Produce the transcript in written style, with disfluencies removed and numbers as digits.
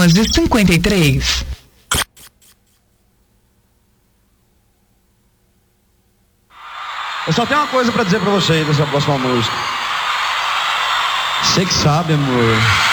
11h53. Eu só tenho uma coisa pra dizer pra vocês dessa próxima música. Você que sabe, amor.